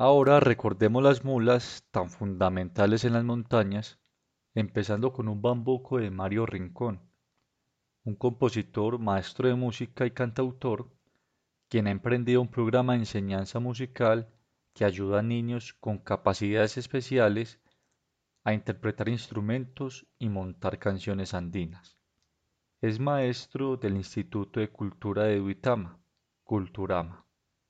Ahora recordemos las mulas tan fundamentales en las montañas, empezando con un bambuco de Mario Rincón, un compositor, maestro de música y cantautor, quien ha emprendido un programa de enseñanza musical que ayuda a niños con capacidades especiales a interpretar instrumentos y montar canciones andinas. Es maestro del Instituto de Cultura de Duitama, Culturama.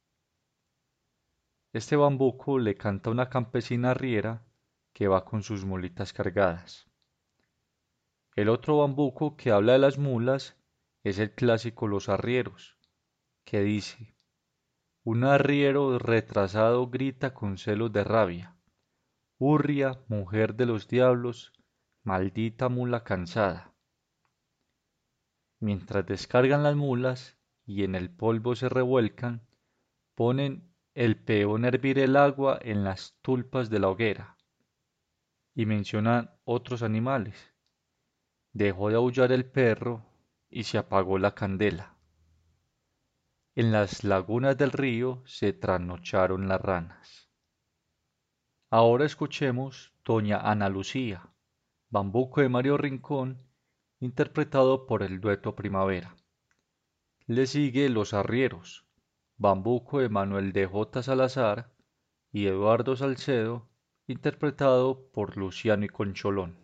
Este bambuco le canta a una campesina arriera que va con sus mulitas cargadas. El otro bambuco que habla de las mulas es el clásico Los Arrieros, que dice: un arriero retrasado grita con celos de rabia: Hurria, mujer de los diablos, maldita mula cansada. Mientras descargan las mulas y en el polvo se revuelcan, ponen el peón a hervir el agua en las tulpas de la hoguera y mencionan otros animales. Dejó de aullar el perro y se apagó la candela. En las lagunas del río se trasnocharon las ranas. Ahora escuchemos Doña Ana Lucía, bambuco de Mario Rincón, interpretado por el dueto Primavera. Le sigue Los Arrieros, bambuco de Manuel de J. Salazar y Eduardo Salcedo, interpretado por Luciano y Concholón.